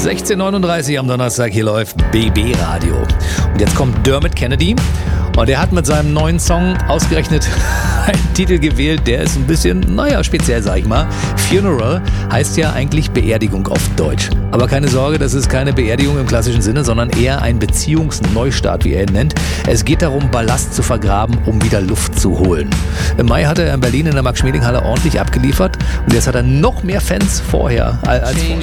16:39 am Donnerstag, hier läuft BB Radio. Und jetzt kommt Dermot Kennedy und er hat mit seinem neuen Song ausgerechnet einen Titel gewählt, der ist ein bisschen, speziell, sag ich mal. Funeral heißt ja eigentlich Beerdigung auf Deutsch. Aber keine Sorge, das ist keine Beerdigung im klassischen Sinne, sondern eher ein Beziehungsneustart, wie er ihn nennt. Es geht darum, Ballast zu vergraben, um wieder Luft zu holen. Im Mai hat er in Berlin in der Max-Schmeling-Halle ordentlich abgeliefert und jetzt hat er noch mehr Fans vorher als vorher.